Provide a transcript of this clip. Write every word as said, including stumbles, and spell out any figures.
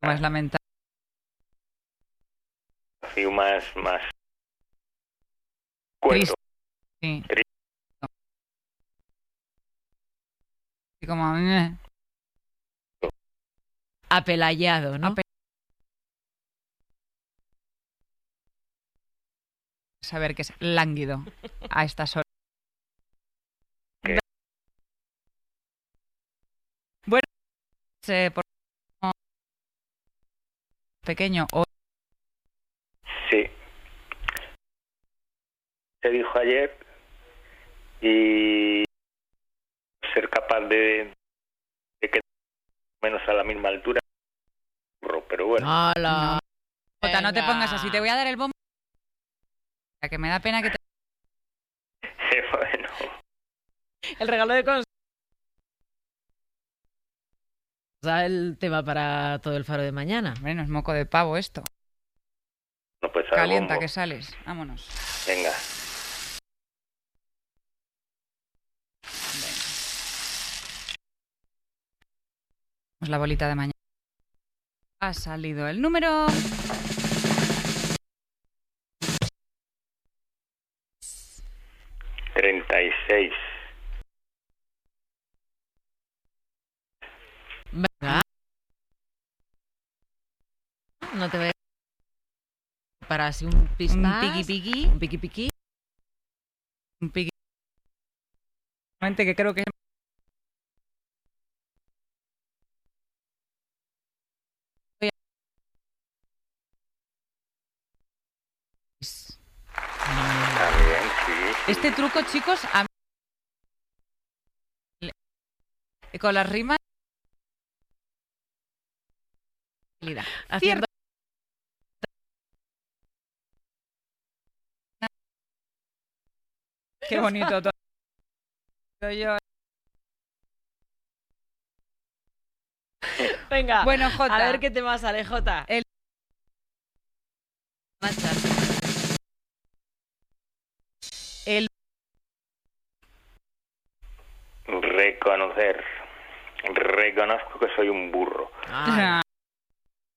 Más lamentable. Así más, más... Cuento. Sí. Triste. Y como a mí me... Apelayado, ¿no? Ape- Saber que es lánguido a estas horas. ¿Qué? Bueno, eh, por pequeño o Sí. Se dijo ayer y ser capaz de, de que menos a la misma altura, pero bueno. ¡Hala! Jota, no te Venga. pongas así, te voy a dar el bombo. Que me da pena que te... Bueno, El regalo de cons... Da el tema para todo el faro de mañana. Bueno, es moco de pavo esto. no pues al Calienta bombo. que sales. Vámonos. Venga. Vamos la bolita de mañana. Ha salido el número... treinta y seis. Venga. No te voy a... Para así un Un pistas. piqui piqui. Un piqui piqui. Un piqui. Realmente que creo que... También, sí. Este truco, chicos, a mí... con las rimas... Haciendo... Qué bonito todo. Yo... Venga. Bueno, Jota. A ver qué tema sale, Jota. El- Machas. El... Reconocer. Reconozco que soy un burro. Ah,